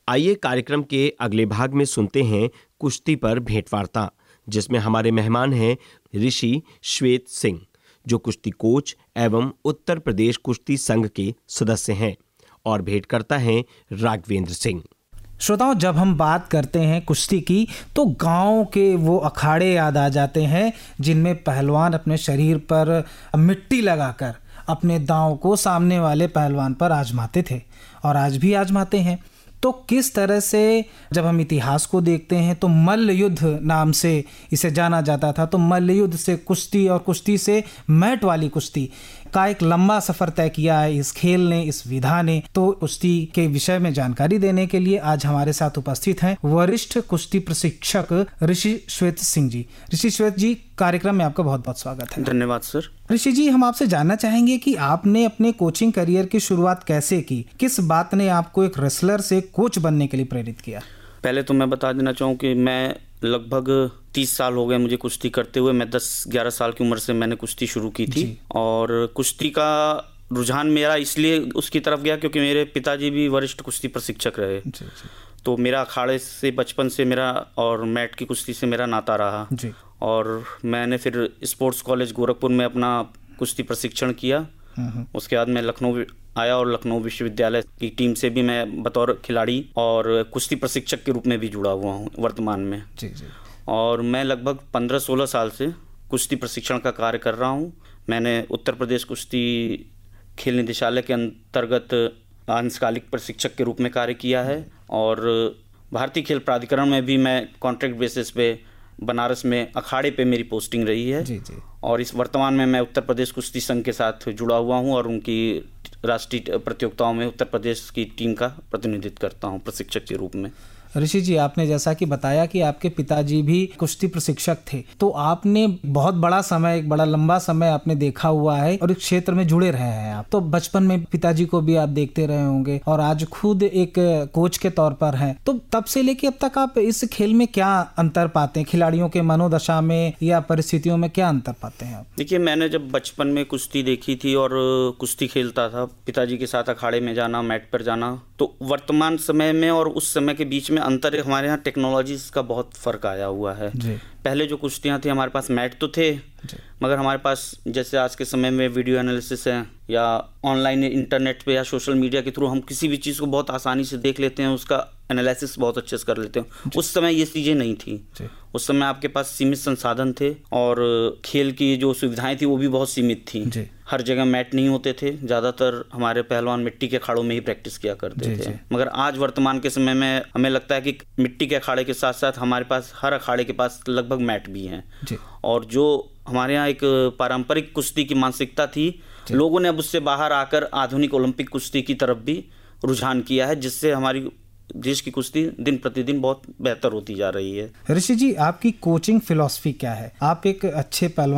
आइए कार्यक्रम के अगले भाग में सुनते हैं कुश्ती पर भेंटवार्ता, जिसमें हमारे मेहमान हैं ऋषि श्वेत सिंह, जो कुश्ती कोच एवं उत्तर प्रदेश कुश्ती संघ के सदस्य हैं, और भेंटकर्ता हैं राघवेंद्र सिंह। श्रोताओं, जब हम बात करते हैं कुश्ती की तो गांव के वो अखाड़े याद आ जाते हैं जिनमें पहलवान अपने शरीर पर मिट्टी लगाकर अपने दांव को सामने वाले पहलवान पर आजमाते थे और आज भी आजमाते हैं। तो किस तरह से जब हम इतिहास को देखते हैं तो मल्ल युद्ध नाम से इसे जाना जाता था, तो मल्ल युद्ध से कुश्ती और कुश्ती से मैट वाली कुश्ती का एक लंबा सफर तय किया है इस खेल ने, इस विधा ने। तो कुश्ती के विषय में जानकारी देने के लिए आज हमारे साथ उपस्थित हैं वरिष्ठ कुश्ती प्रशिक्षक ऋषि श्वेत सिंह जी। ऋषि श्वेत जी, कार्यक्रम में आपका बहुत बहुत स्वागत है। धन्यवाद सर। ऋषि जी, हम आपसे जानना चाहेंगे कि आपने अपने कोचिंग करियर की शुरुआत कैसे की? किस बात ने आपको एक रेसलर से कोच बनने के लिए प्रेरित किया? पहले तो मैं बता देना चाहूँ कि मैं लगभग 30 साल हो गए मुझे कुश्ती करते हुए। मैं 10-11 साल की उम्र से मैंने कुश्ती शुरू की थी और कुश्ती का रुझान मेरा इसलिए उसकी तरफ गया क्योंकि मेरे पिताजी भी वरिष्ठ कुश्ती प्रशिक्षक रहे। तो मेरा अखाड़े से बचपन से मेरा और मैट की कुश्ती से मेरा नाता रहा और मैंने फिर स्पोर्ट्स कॉलेज गोरखपुर में अपना कुश्ती प्रशिक्षण किया। उसके बाद मैं लखनऊ आया और लखनऊ विश्वविद्यालय की टीम से भी मैं बतौर खिलाड़ी और कुश्ती प्रशिक्षक के रूप में भी जुड़ा हुआ हूँ वर्तमान में। और मैं लगभग 15-16 साल से कुश्ती प्रशिक्षण का कार्य कर रहा हूँ। मैंने उत्तर प्रदेश कुश्ती खेल निदेशालय के अंतर्गत अंशकालिक प्रशिक्षक के रूप में कार्य किया है और भारतीय खेल प्राधिकरण में भी मैं कॉन्ट्रैक्ट बेसिस पे बनारस में अखाड़े पे मेरी पोस्टिंग रही है। और इस वर्तमान में मैं उत्तर प्रदेश कुश्ती संघ के साथ जुड़ा हुआ हूँ और उनकी राष्ट्रीय प्रतियोगिताओं में उत्तर प्रदेश की टीम का प्रतिनिधित्व करता हूँ प्रशिक्षक के रूप में। ऋषि जी, आपने जैसा कि बताया कि आपके पिताजी भी कुश्ती प्रशिक्षक थे, तो आपने बहुत बड़ा समय, एक बड़ा लंबा समय आपने देखा हुआ है और इस क्षेत्र में जुड़े रहे हैं आप। तो बचपन में पिताजी को भी आप देखते रहे होंगे और आज खुद एक कोच के तौर पर हैं। तो तब से लेके अब तक आप इस खेल में क्या अंतर पाते हैं? खिलाड़ियों के मनोदशा में या परिस्थितियों में क्या अंतर पाते हैं आप? देखिए, मैंने जब बचपन में कुश्ती देखी थी और कुश्ती खेलता था, पिताजी के साथ अखाड़े में जाना, मैट पर जाना, तो वर्तमान समय में और उस समय के बीच में अंतर हमारे यहाँ टेक्नोलॉजीज का बहुत फ़र्क आया हुआ है। पहले जो कुश्तियाँ थी हमारे पास मैट तो थे, मगर हमारे पास जैसे आज के समय में वीडियो एनालिसिस है या ऑनलाइन इंटरनेट पे या सोशल मीडिया के थ्रू हम किसी भी चीज़ को बहुत आसानी से देख लेते हैं, उसका एनालिसिस बहुत अच्छे से कर लेते हैं। उस समय ये चीज़ें नहीं थी। उस समय आपके पास सीमित संसाधन थे और खेल की जो सुविधाएं थी वो भी बहुत सीमित थी। हर जगह मैट नहीं होते थे, ज़्यादातर हमारे पहलवान मिट्टी के अखाड़ों में ही प्रैक्टिस किया करते थे। मगर आज वर्तमान के समय में हमें लगता है कि मिट्टी के अखाड़े के साथ साथ हमारे पास हर अखाड़े के पास लगभग मैट भी हैं। और जो हमारे यहाँ एक पारंपरिक कुश्ती की मानसिकता थी, लोगों ने अब उससे बाहर आकर आधुनिक ओलंपिक कुश्ती की तरफ भी रुझान किया है, जिससे हमारी देश की कुश्ती दिन प्रतिदिन बहुत बेहतर होती जा रही है। ऋषि जी, आपकी कोचिंग फिलॉसफी क्या है? आप एक अच्छे पहलवान